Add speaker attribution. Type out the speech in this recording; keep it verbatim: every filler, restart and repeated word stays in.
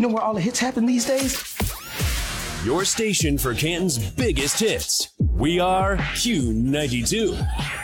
Speaker 1: know where all the hits happen these days?
Speaker 2: Your station for Canton's biggest hits. We are Q ninety-two.